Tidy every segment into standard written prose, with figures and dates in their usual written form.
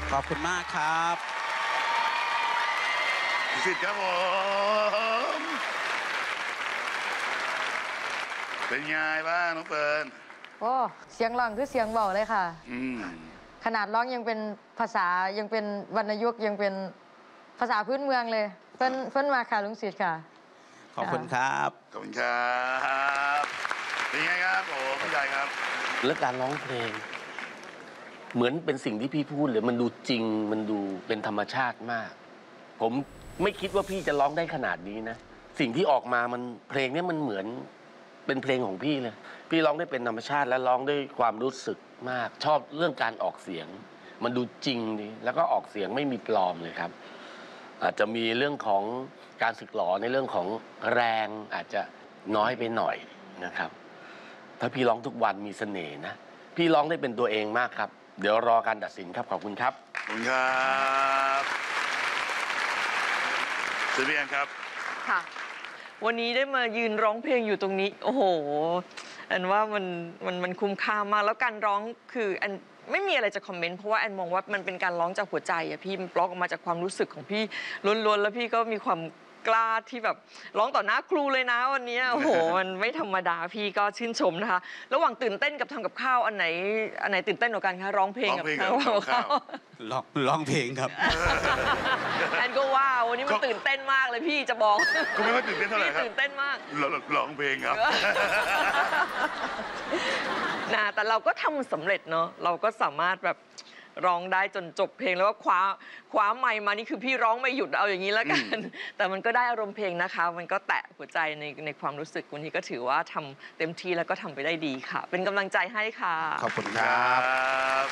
ขอบคุณมากครับสิทธิ์ครับผมเป็นไงบ้างน้องเฟิร์นโอ้เสียงร้องคือเสียงเบาเลยค่ะขนาดร้องยังเป็นภาษายังเป็นวรรณยุกต์ยังเป็นภาษาพื้นเมืองเลยเพิ่นมาค่ะลุงศิษย์ค่ะขอบคุณครับขอบคุณครับเป็นไงครับโอ้พี่ใหญ่ครับและการร้องเพลงเหมือนเป็นสิ่งที่พี่พูดเลยมันดูจริงมันดูเป็นธรรมชาติมากผมไม่คิดว่าพี่จะร้องได้ขนาดนี้นะสิ่งที่ออกมามันเพลงนี้มันเหมือนเป็นเพลงของพี่เลยพี่ร้องได้เป็นธรรมชาติและร้องด้วยความรู้สึกมากชอบเรื่องการออกเสียงมันดูจริงดีแล้วก็ออกเสียงไม่มีปลอมเลยครับอาจจะมีเรื่องของการสึกหรอในเรื่องของแรงอาจจะน้อยไปหน่อยนะครับถ้าพี่ร้องทุกวันมีเสน่ห์นะพี่ร้องได้เป็นตัวเองมากครับเดี๋ยวรอการตัดสินครับขอบคุณครับขอบคุณครับเซเบียนครับค่ะวันนี้ได้มายืนร้องเพลงอยู่ตรงนี้โอ้โหอันว่ามันคุ้มค่ามากแล้วการร้องคืออันไม่มีอะไรจะคอมเมนต์เพราะว่าแอนมองว่ามันเป็นการร้องจากหัวใจอะพี่มันร้องออกมาจากความรู้สึกของพี่ล้วนๆแล้วพี่ก็มีความกล้าที่แบบร้องต่อหน้าครูเลยนะวันนี้โอ้โหมันไม่ธรรมดาพี่ก็ชื่นชมนะคะระหว่างตื่นเต้นกับทำกับข้าวอันไหนตื่นเต้นกว่ากันคะร้องเพลงกับทำกับข้าวร้องเพลงครับแอนก็ว่าวันนี้มันตื่นเต้นมากเลยพี่จะบอกก็ไม่ค่อยตื่นเต้นเท่าไหร่ครับตื่นเต้นมากร้องเพลงครับนะแต่เราก็ทำสำเร็จเนาะเราก็สามารถแบบร้องได้จนจบเพลงแล้วก็คว้าไมค์มานี่คือพี่ร้องไม่หยุดเอาอย่างนี้แล้วกันแต่มันก็ได้อารมณ์เพลงนะคะมันก็แตะหัวใจในความรู้สึกวันนี้ก็ถือว่าทำเต็มที่แล้วก็ทำไปได้ดีค่ะเป็นกำลังใจให้ค่ะขอบคุณครับ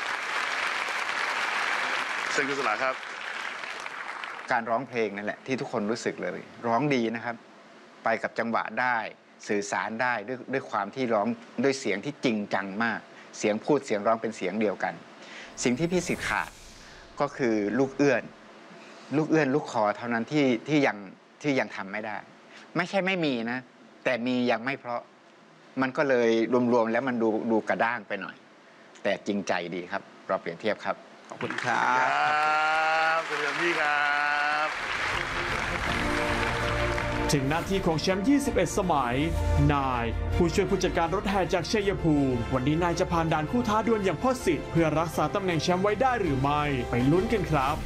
เซนกุศลาครับการร้องเพลงนั่นแหละที่ทุกคนรู้สึกเลยร้องดีนะครับไปกับจังหวะได้สื่อสารได้ด้วยความที่ร้องด้วยเสียงที่จริงจังมากเสียงพูดเสียงร้องเป็นเสียงเดียวกันสิ่งที่พี่สิทธิ์ขาดก็คือลูกเอื้อนลูกคอเท่านั้นที่ยังทำไม่ได้ไม่ใช่ไม่มีนะแต่มียังไม่เพราะมันก็เลยรวมๆแล้วมันดูกระด้างไปหน่อยแต่จริงใจดีครับเราเปรียบเทียบครับขอบคุณครับขอบคุณพี่ครับถึงหน้าที่ของแชมป์21 สมัยนายผู้ช่วยผู้จัดการรถแห่จากชัยภูมิวันนี้นายจะผ่านด่านคู่ท้าดวลอย่างพ่อสิทธิ์เพื่อรักษาตำแหน่งแชมป์ไว้ได้หรือไม่ไปลุ้นกันครับ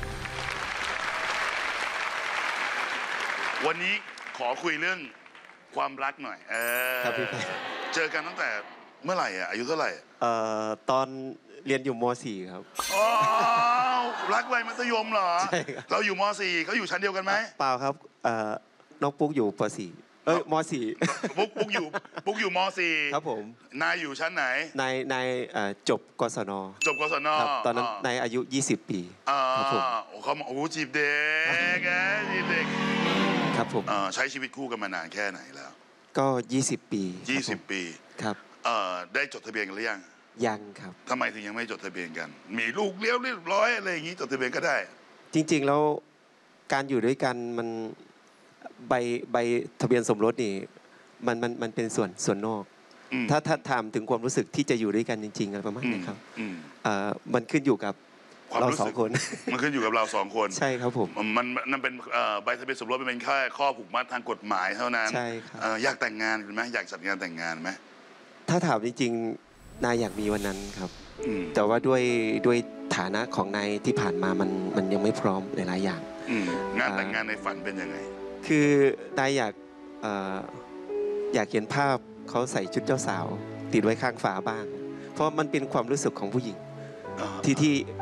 วันนี้ขอคุยเรื่องความรักหน่อยครับพี่เจอกันตั้งแต่เมื่อไหร่อายุเท่าไหร่ตอนเรียนอยู่ม .4 ครับอ๋อรักวัยมัธยมเหรอใช่ครับเราอยู่ม .4 เขาอยู่ชั้นเดียวกันไหมเปล่าครับน้องปุ๊กอยู่ป .4 ม .4 ปุ๊กอยู่ม .4 ครับผมนายอยู่ชั้นไหนนายจบกศนครับตอนนั้นนายอายุ20 ปีครับผมเขาโอ้โหจีบเด็กจีบเด็กครับผมใช้ชีวิตคู่กันมานานแค่ไหนแล้วก็20 ปี 20 ปีครับได้จดทะเบียนกันหรือยังครับทำไมถึงยังไม่จดทะเบียนกันมีลูกเลี้ยวเรียบร้อยอะไรอย่างนี้จดทะเบียนก็ได้จริงๆแล้วการอยู่ด้วยกันมันใบทะเบียนสมรสนี่มันเป็นส่วนนอกถ้าถามถึงความรู้สึกที่จะอยู่ด้วยกันจริงๆอะไรประมาณนี้ครับมันขึ้นอยู่กับเราสองคนมันขึ้นอยู่กับเรา2 คนใช่ครับผมมันเป็นใบทะเบียนสมรสมันเป็นแค่ข้อผูกมัดทางกฎหมายเท่านั้นใช่ครับอยากแต่งงานกันไหมอยากจัดงานแต่งงานไหมถ้าถามจริงๆนายอยากมีวันนั้นครับแต่ว่าด้วยฐานะของนายที่ผ่านมามันยังไม่พร้อมหลายๆอย่างงานแต่งงานในฝันเป็นยังไงคือนายอยากเห็นภาพเขาใส่ชุดเจ้าสาวติดไว้ข้างฝาบ้างเพราะมันเป็นความรู้สึกของผู้หญิงที่